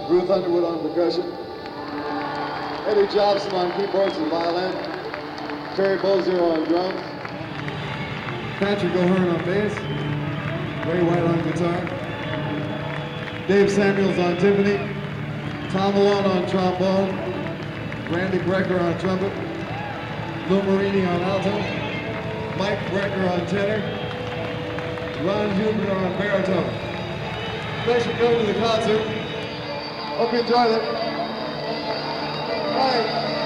Ruth Underwood on percussion, Eddie Jobson on keyboards and violin, Terry Bozier on drums, Patrick O'Hearn on bass, Ray White on guitar, Dave Samuels on timpani, Tom Malone on trombone, Randy Brecker on trumpet, Lou Marini on alto, Mike Brecker on tenor, Ron Huber on baritone. Thanks for coming to the concert. Hope you enjoyed it. Bye.